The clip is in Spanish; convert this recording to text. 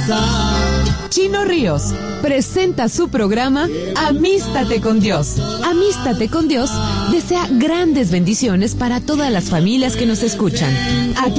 Chino Ríos presenta su programa Amístate con Dios. Amístate con Dios desea grandes bendiciones para todas las familias que nos escuchan.